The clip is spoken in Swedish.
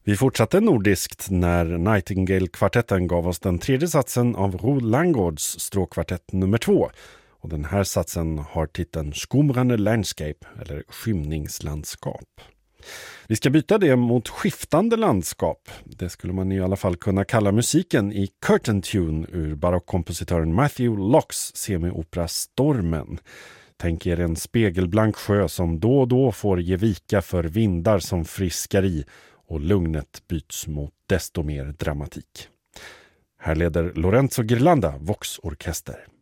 Vi fortsatte nordiskt när Nightingale-kvartetten gav oss den tredje satsen av Roel Langgårds stråkkvartett nummer 2. Och den här satsen har titeln Skumrande Landscape eller skymningslandskap. Vi ska byta det mot skiftande landskap. Det skulle man i alla fall kunna kalla musiken i Curtain Tune ur barockkompositören Matthew Locks semiopera Stormen. Tänk er en spegelblank sjö som då och då får ge vika för vindar som friskar i och lugnet byts mot desto mer dramatik. Här leder Lorenzo Ghirlanda Vox Orkester.